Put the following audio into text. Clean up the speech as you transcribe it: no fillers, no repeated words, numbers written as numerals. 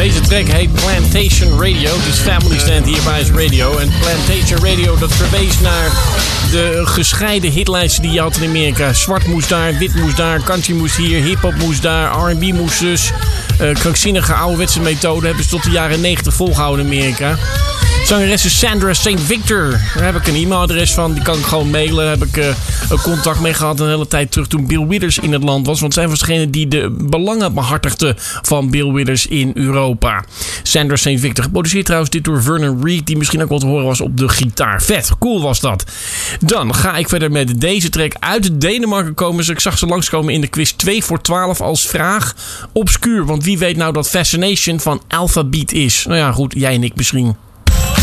Deze track heet Plantation Radio. Het is Family Stand hier bij Ice Radio. En Plantation Radio, dat verwees naar de gescheiden hitlijsten die je had in Amerika. Zwart moest daar, wit moest daar, country moest hier, hiphop moest daar, R&B moest dus. Krankzinnige ouderwetse methode hebben ze tot de jaren 90 volgehouden in Amerika. Zangeres is Sandra St. Victor. Daar heb ik een e-mailadres van. Die kan ik gewoon mailen. Daar heb ik contact mee gehad een hele tijd terug toen Bill Withers in het land was. Want zij was degene die de belangen behartigde van Bill Withers in Europa. Sandra St. Victor. Geproduceerd trouwens dit door Vernon Reid. Die misschien ook wel te horen was op de gitaar. Vet. Cool was dat. Dan ga ik verder met deze track uit Denemarken komen. Dus ik zag ze langskomen in de quiz 2 voor 12 als vraag. Obscuur. Want wie weet nou dat Fascination van Alpha Beat is? Nou ja, goed. Jij en ik misschien.